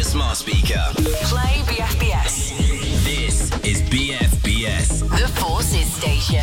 smart speaker. Play BFBS. This is BFBS. The Forces Station.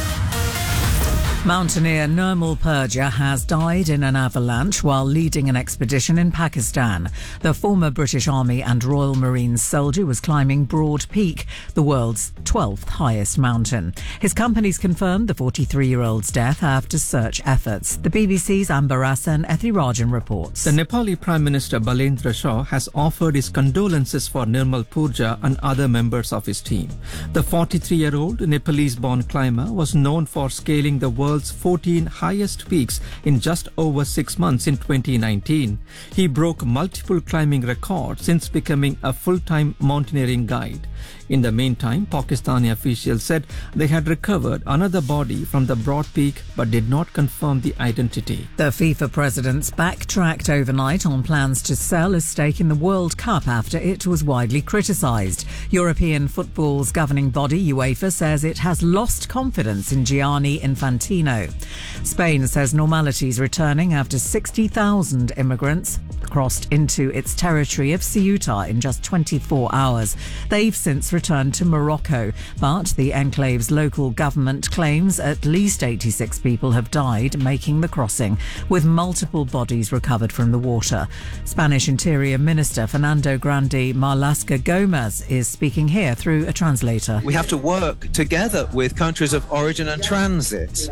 Mountaineer Nirmal Purja has died in an avalanche while leading an expedition in Pakistan. The former British Army and Royal Marines soldier was climbing Broad Peak, the world's 12th highest mountain. His companies confirmed the 43-year-old's death after search efforts. The BBC's Amber Asa and Ethirajan reports. The Nepali Prime Minister Balendra Shah has offered his condolences for Nirmal Purja and other members of his team. The 43-year-old Nepalese-born climber was known for scaling the world's 14 highest peaks in just over 6 months in 2019. He broke multiple climbing records since becoming a full-time mountaineering guide. In the meantime, Pakistani officials said they had recovered another body from the Broad Peak but did not confirm the identity. The FIFA presidents backtracked overnight on plans to sell a stake in the World Cup after it was widely criticised. European football's governing body, UEFA, says it has lost confidence in Gianni Infantino. Spain says normality is returning after 60,000 immigrants crossed into its territory of Ceuta in just 24 hours. They've since returned to Morocco, but the enclave's local government claims at least 86 people have died making the crossing, with multiple bodies recovered from the water. Spanish Interior Minister Fernando Grande Marlaska Gomez is speaking here through a translator. We have to work together with countries of origin and transit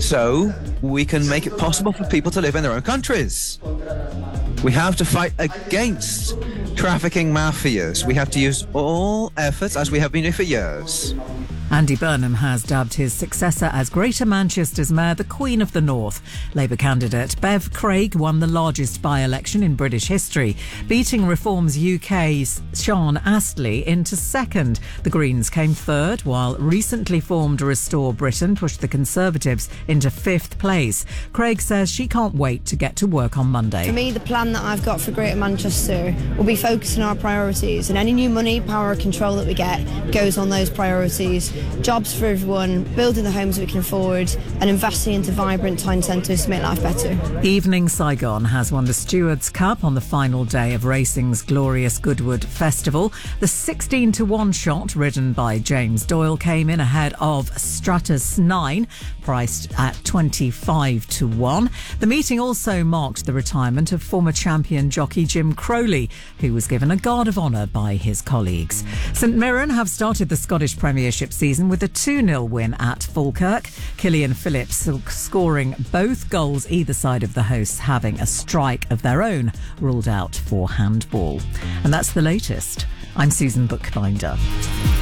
so we can make it possible for people to live in their own countries. We have to fight against trafficking mafias. We have to use all efforts, as we have been doing for years. Andy Burnham has dubbed his successor as Greater Manchester's Mayor the Queen of the North. Labour candidate Bev Craig won the largest by-election in British history, beating Reform's UK's Sean Astley into second. The Greens came third, while recently formed Restore Britain pushed the Conservatives into fifth place. Craig says she can't wait to get to work on Monday. For me, the plan that I've got for Greater Manchester will be focusing on our priorities, and any new money, power or control that we get goes on those priorities. Jobs for everyone, building the homes we can afford, and investing into vibrant town centres to make life better. Evening Saigon has won the Stewards Cup on the final day of racing's glorious Goodwood Festival. The 16-1 shot ridden by James Doyle came in ahead of Stratus 9, priced at 25-1. The meeting also marked the retirement of former champion jockey Jim Crowley, who was given a guard of honour by his colleagues. St Mirren have started the Scottish Premiership season with a 2-0 win at Falkirk. Killian Phillips scoring both goals either side of the hosts, having a strike of their own ruled out for handball. And that's the latest. I'm Susan Bookbinder.